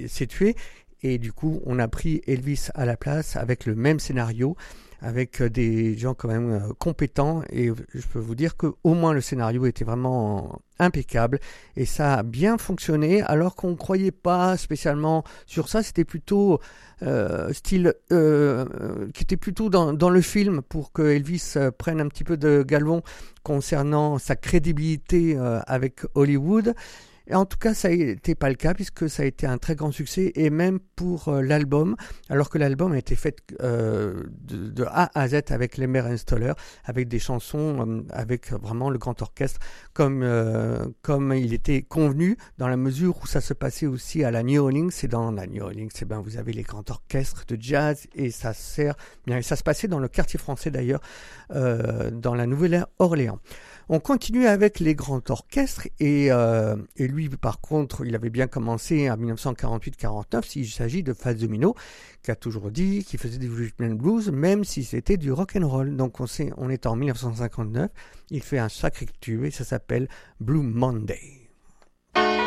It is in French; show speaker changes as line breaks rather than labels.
s'est tué. Et du coup, on a pris Elvis à la place avec le même scénario, avec des gens quand même compétents. Et je peux vous dire qu'au moins le scénario était vraiment impeccable. Et ça a bien fonctionné, alors qu'on ne croyait pas spécialement sur ça. C'était plutôt style qui était plutôt dans le film pour que Elvis prenne un petit peu de galon concernant sa crédibilité avec Hollywood. Et en tout cas, ça n'était pas le cas puisque ça a été un très grand succès et même pour l'album, alors que l'album a été fait de A à Z avec les Meren Stoller, avec des chansons, avec vraiment le grand orchestre, comme il était convenu dans la mesure où ça se passait aussi à la New Orleans. Et dans la New Orleans, vous avez les grands orchestres de jazz et ça se passait dans le quartier français d'ailleurs, dans la Nouvelle-Orléans. On continue avec les grands orchestres et lui, par contre, il avait bien commencé en 1948-49 s'il s'agit de Fats Domino, qui a toujours dit qu'il faisait du rhythm and blues, même si c'était du rock and roll. Donc on est en 1959, il fait un sacré tube et ça s'appelle Blue Monday.